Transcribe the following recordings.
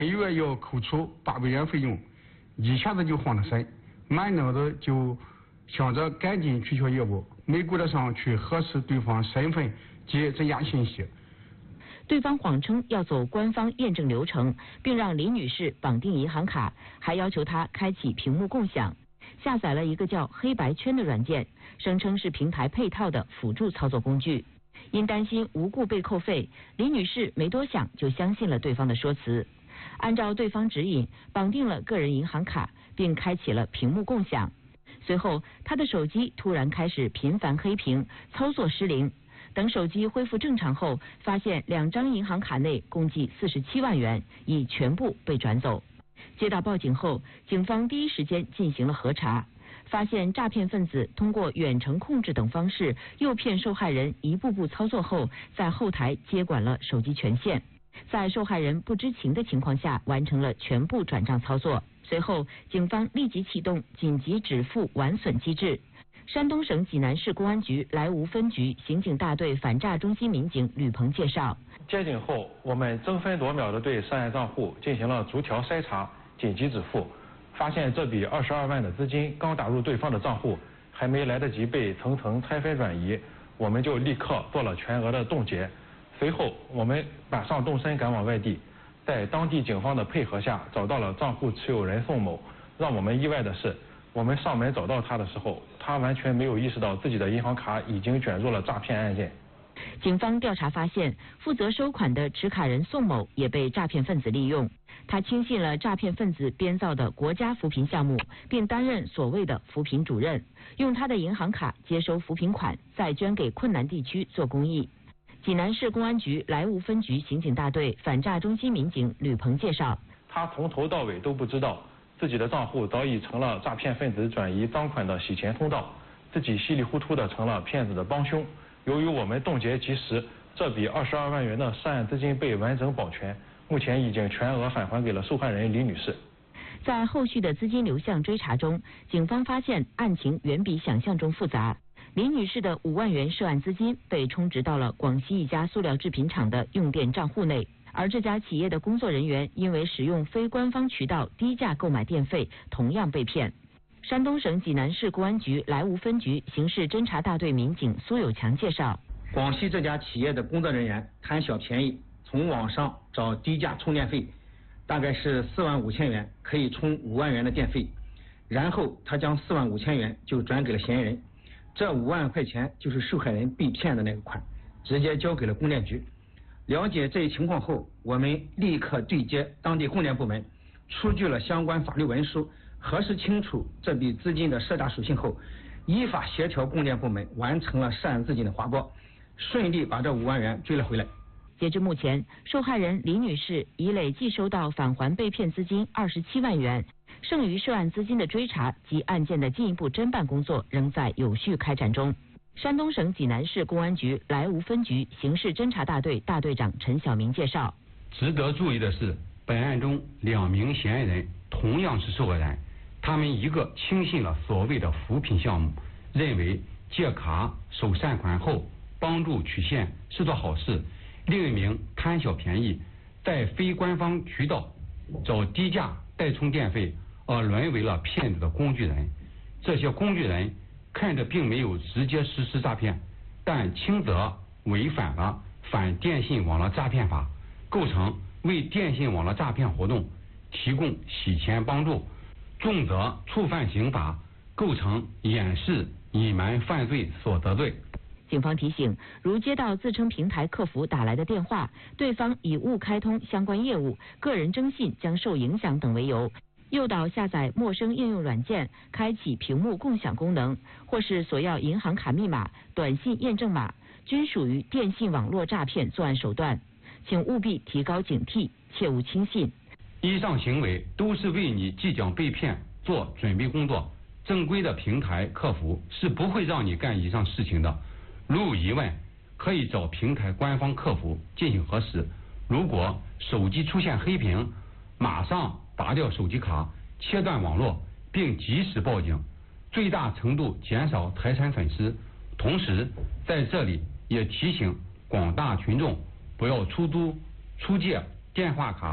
每月要扣除800元费用，一下子就慌了神，满脑子就想着赶紧取消业务，没顾得上去核实对方身份及增加信息。 对方谎称要走官方验证流程，并让李女士绑定银行卡，还要求她开启屏幕共享，下载了一个叫黑白圈的软件，声称是平台配套的辅助操作工具。因担心无故被扣费，李女士没多想就相信了对方的说辞，按照对方指引绑定了个人银行卡，并开启了屏幕共享。随后，她的手机突然开始频繁黑屏，操作失灵。等手机恢复正常后，发现2张银行卡内共计47万元已全部被转走。接到报警后，警方第一时间进行了核查，发现诈骗分子通过远程控制等方式诱骗受害人一步步操作后，在后台接管了手机权限，在受害人不知情的情况下完成了全部转账操作。随后，警方立即启动紧急止付完损机制。山东省济南市公安局莱芜分局刑警大队反诈中心民警吕鹏介绍， 接警后，我们争分夺秒地对涉案账户进行了逐条筛查、紧急止付，发现这笔22万的资金刚打入对方的账户，还没来得及被层层拆分转移，我们就立刻做了全额的冻结。随后，我们马上动身赶往外地，在当地警方的配合下，找到了账户持有人宋某。让我们意外的是，我们上门找到他的时候，他完全没有意识到自己的银行卡已经卷入了诈骗案件。 警方调查发现，负责收款的持卡人宋某也被诈骗分子利用。他轻信了诈骗分子编造的国家扶贫项目，并担任所谓的扶贫主任，用他的银行卡接收扶贫款，再捐给困难地区做公益。济南市公安局莱芜分局刑警大队反诈中心民警吕鹏介绍， 他从头到尾都不知道自己的账户早已成了诈骗分子转移赃款的洗钱通道，自己稀里糊涂的成了骗子的帮凶。由于我们冻结及时，这笔22万元的涉案资金被完整保全，目前已经全额返还给了受害人李女士。 在后续的资金流向追查中，警方发现案情远比想象中复杂。李女士的5万元涉案资金被充值到了广西一家塑料制品厂的用电账户内，而这家企业的工作人员因为使用非官方渠道低价购买电费，同样被骗。山东省济南市公安局莱芜分局刑事侦查大队民警苏有强介绍， 广西这家企业的工作人员贪小便宜，从网上找低价充电费，大概是4万5千元，可以充5万元的电费，然后他将4万5千元就转给了嫌疑人，这5万块钱就是受害人被骗的那个款，直接交给了供电局。了解这一情况后，我们立刻对接当地供电部门，出具了相关法律文书，核实清楚这笔资金的涉诈属性后，依法协调供电部门完成了涉案资金的划拨，顺利把这5万元追了回来。 截至目前，受害人李女士已累计收到返还被骗资金27万元，剩余涉案资金的追查及案件的进一步侦办工作仍在有序开展中。山东省济南市公安局莱芜分局刑事侦查大队大队长陈晓明介绍， 值得注意的是，本案中2名嫌疑人同样是受害人，他们一个轻信了所谓的扶贫项目，认为借卡收善款后帮助取现是做好事，另一名贪小便宜，在非官方渠道找低价代充电费，而沦为了骗子的工具人。这些工具人看着并没有直接实施诈骗，但轻则违反了反电信网络诈骗法，构成为电信网络诈骗活动提供洗钱帮助，重则触犯刑法，构成掩饰隐瞒犯罪所得罪。 警方提醒，如接到自称平台客服打来的电话，对方以误开通相关业务、个人征信将受影响等为由，诱导下载陌生应用软件，开启屏幕共享功能，或是索要银行卡密码、短信验证码，均属于电信网络诈骗作案手段，请务必提高警惕，切勿轻信。 以上行为都是为你即将被骗做准备工作，正规的平台客服是不会让你干以上事情的。如有疑问，可以找平台官方客服进行核实。如果手机出现黑屏，马上拔掉手机卡，切断网络，并及时报警，最大程度减少财产损失。同时，在这里也提醒广大群众不要出租、出借电话卡、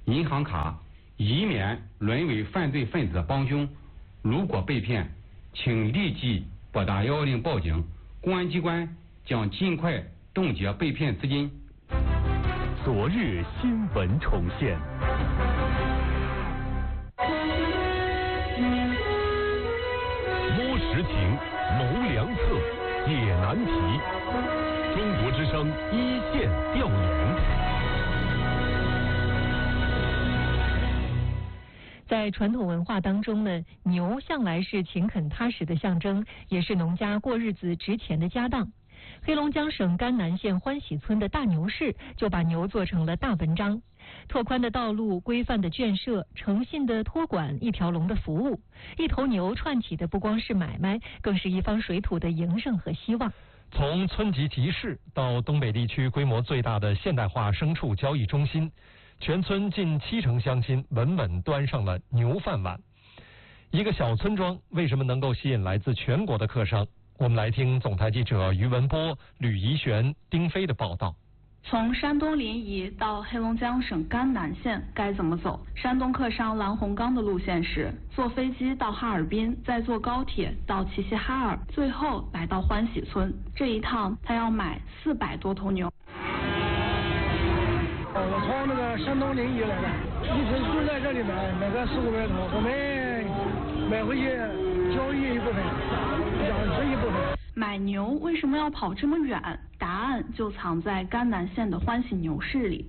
银行卡，以免沦为犯罪分子的帮凶。如果被骗，请立即拨打110报警，公安机关将尽快冻结被骗资金。 昨日新闻重现。摸实情，谋良策，解难题。中国之声一线调研。 在传统文化当中呢，牛向来是勤恳踏实的象征，也是农家过日子值钱的家当。黑龙江省甘南县欢喜村的大牛市就把牛做成了大文章。拓宽的道路、规范的圈舍、诚信的托管、一条龙的服务，一头牛串起的不光是买卖，更是一方水土的营生和希望。 从村级集市到东北地区规模最大的现代化牲畜交易中心，全村近70%乡亲稳稳端上了牛饭碗。一个小村庄为什么能够吸引来自全国的客商？我们来听总台记者于文波、吕怡璇、丁飞的报道。 从山东临沂到黑龙江省甘南县该怎么走？山东客商蓝洪刚的路线是坐飞机到哈尔滨，再坐高铁到齐齐哈尔，最后来到欢喜村。这一趟他要买400多头牛。 我从那个山东临沂来的，一直住在这里买个400-500头，我们买回去交易一部分，养殖一部分。 买牛为什么要跑这么远？答案就藏在甘南县的欢喜牛市里。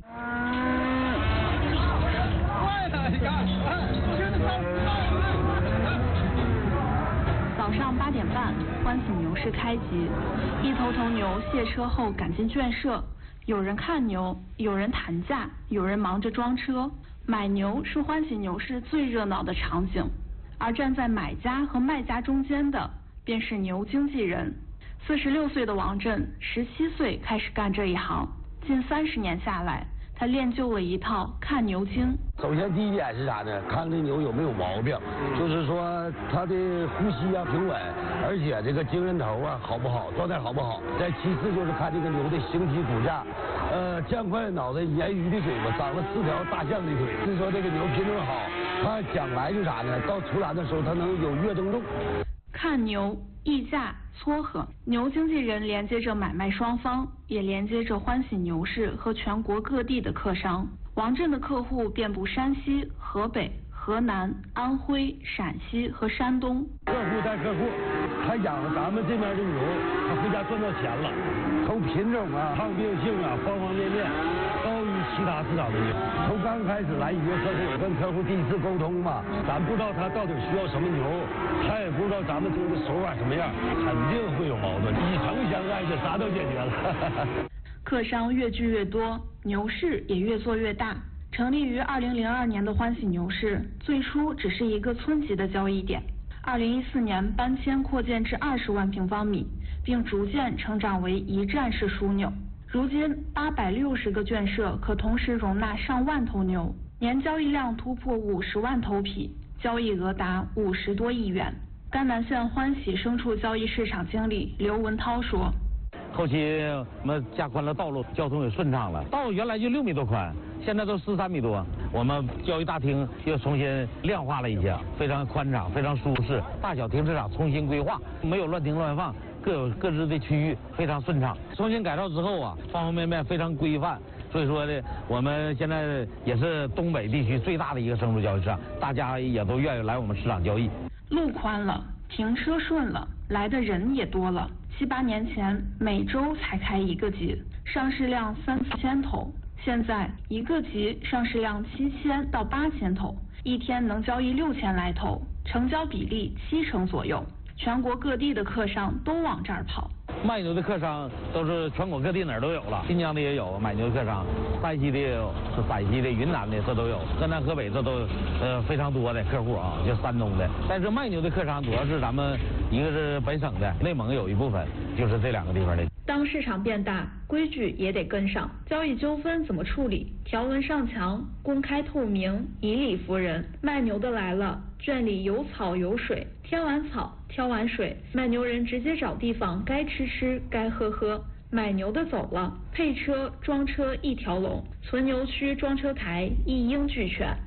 早上8点半，欢喜牛市开集，一头头牛卸车后赶进圈舍，有人看牛，有人谈价，有人忙着装车。买牛是欢喜牛市最热闹的场景，而站在买家和卖家中间的便是牛经纪人。46岁的王震，17岁开始干这一行，近30年下来，他练就了一套看牛经。 首先第一点是啥呢？看这牛有没有毛病，就是说它的呼吸啊平稳，而且这个精神头啊好不好，状态好不好。再其次就是看这个牛的形体骨架，酱块脑袋，鲶鱼的嘴巴，长了4条大象的腿。是说这个牛品种好，它将来就啥呢？到出栏的时候它能有跃增重。 看牛、议价、撮合，牛经纪人连接着买卖双方，也连接着欢喜牛市和全国各地的客商。王震的客户遍布山西、河北、河南、安徽、陕西和山东。 客户带客户，他养了咱们这边的牛，他回家赚到钱了。从品种啊、抗病性啊，方方面面高于其他市场的牛。从刚开始来约客户，跟客户第一次沟通嘛，咱不知道他到底需要什么牛，他也不知道咱们牛的手法什么样，肯定会有矛盾。以诚相爱，这啥都解决了。 客商越聚越多，牛市也越做越大。成立于2002年的欢喜牛市，最初只是一个村级的交易点，2014年搬迁扩建至20万平方米，并逐渐成长为一站式枢纽。如今860个圈舍可同时容纳上万头牛，年交易量突破50万头匹，交易额达50多亿元。甘南县欢喜牲畜交易市场经理刘文涛说， 后期我们加宽了道路，交通也顺畅了。道路原来就6米多宽，现在都13米多。我们交易大厅又重新亮化了一些，非常宽敞，非常舒适。大小停车场重新规划，没有乱停乱放，各有各自的区域，非常顺畅。重新改造之后啊，方方面面非常规范。所以说呢，我们现在也是东北地区最大的一个牲畜交易市场，大家也都愿意来我们市场交易。 路宽了，停车顺了，来的人也多了。7、8年前每周才开1个集，上市量3-4千头，现在1个集上市量7000到8000头，一天能交易6000来头，成交比例70%左右。全国各地的客商都往这儿跑。 卖牛的客商都是全国各地哪儿都有了，新疆的也有买牛的客商，山西的也有，陕西的、云南的这都有，河南、河北这都非常多的客户啊，就山东的。但是卖牛的客商主要是咱们一个是本省的，内蒙有一部分，就是这2个地方的。 当市场变大，规矩也得跟上。交易纠纷怎么处理？条文上墙，公开透明，以理服人。卖牛的来了，圈里有草有水，添完草，挑完水，卖牛人直接找地方该吃吃，该喝喝。 买牛的走了，配车装车一条龙，存牛区装车台一应俱全。